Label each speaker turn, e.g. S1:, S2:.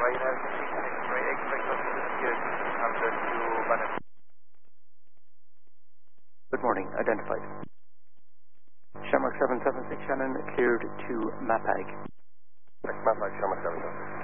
S1: United X-ray, expect us to secure 600 to Banner.
S2: Good morning, identified. Shamrock 776 Shannon, cleared to Mapag.
S1: Mapag, Shamrock 776.